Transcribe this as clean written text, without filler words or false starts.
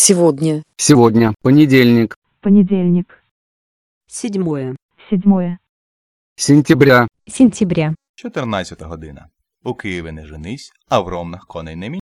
Сегодня. Сегодня понедельник. Понедельник. 7. 7 Сентября. Сентября. 14 година. У Києві не женись, а в Ромнах коней не мій.